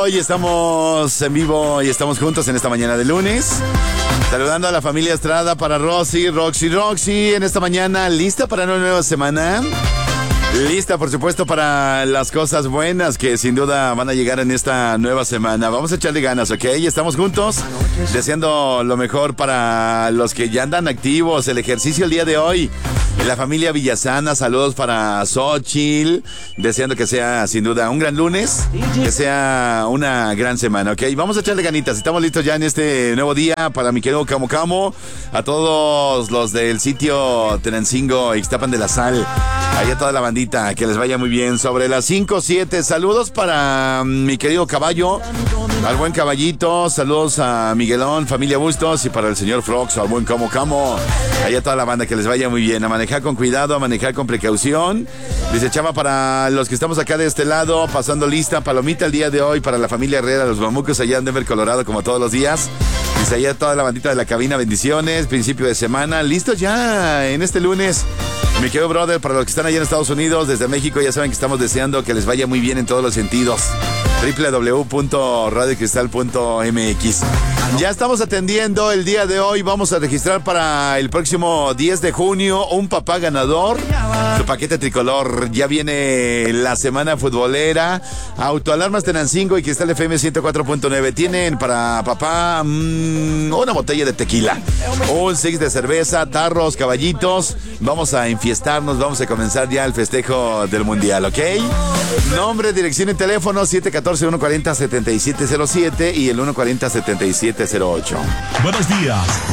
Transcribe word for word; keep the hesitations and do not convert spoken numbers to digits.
hoy estamos en vivo y estamos juntos en esta mañana de lunes. Saludando a la familia Estrada para Rosy, Roxy, Roxy en esta mañana. ¿Lista para una nueva semana? Lista, por supuesto, para las cosas buenas que sin duda van a llegar en esta nueva semana. Vamos a echarle ganas, ¿ok? Estamos juntos, deseando lo mejor para los que ya andan activos. El ejercicio el día de hoy. La familia Villasana, saludos para Xochitl, deseando que sea sin duda un gran lunes, que sea una gran semana, ¿ok? Vamos a echarle ganitas, estamos listos ya en este nuevo día para mi querido Camo Camo, a todos los del sitio Tenancingo, Ixtapan de la Sal, ahí a toda la bandita, que les vaya muy bien. Sobre las cinco siete, saludos para mi querido Caballo, al buen Caballito, saludos a Miguelón, familia Bustos, y para el señor Frox, al buen Camo Camo, ahí a toda la banda, que les vaya muy bien. A manejar con cuidado, a manejar con precaución. Dice Chava, para los que estamos acá de este lado, pasando lista, palomita el día de hoy para la familia Herrera, los mamucos allá en Denver, Colorado, como todos los días. Dice allá toda la bandita de la cabina, bendiciones, principio de semana, listos ya en este lunes. Mi querido brother, para los que están allá en Estados Unidos, desde México, ya saben que estamos deseando que les vaya muy bien en todos los sentidos. doble u doble u doble u punto radio cristal punto m x. Ya estamos atendiendo el día de hoy. Vamos a registrar para el próximo diez de junio un papá ganador. Su paquete tricolor. Ya viene la semana futbolera. Autoalarmas Tenancingo y Cristal F M ciento cuatro punto nueve. Tienen para papá mmm, una botella de tequila, un six de cerveza, tarros, caballitos. Vamos a enfiestarnos. Vamos a comenzar ya el festejo del mundial, ¿ok? Nombre, dirección y teléfono siete uno cuatro, uno cuatro cero, siete siete cero siete y el uno cuatro cero, siete siete cero ocho. Buenos días.